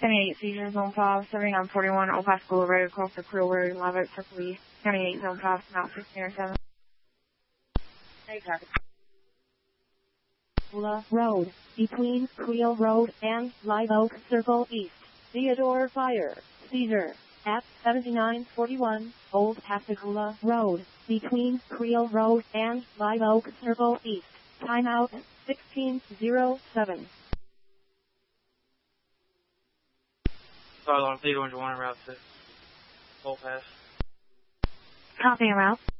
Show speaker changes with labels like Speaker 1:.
Speaker 1: 78 seizure, zone 5, 7941, Old Pascagoula Road, across the Creel Road, Live Oak, Circle East, 78 zone 5, mount 1607.
Speaker 2: Hey, traffic. Road, between Creel Road and Live Oak Circle East. Theodore Fire, seizure, at 7941, Old Pascagoula Road, between Creel Road and Live Oak Circle East. Timeout, 1607.
Speaker 3: Sorry, on Theodore and Joanna, Route 6. Full pass.
Speaker 1: Copy, en route.